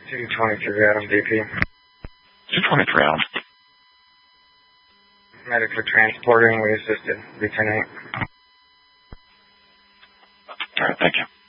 223 Adam DP. 223 Adam. Medically transporting, we assisted. Lieutenant. All right, thank you.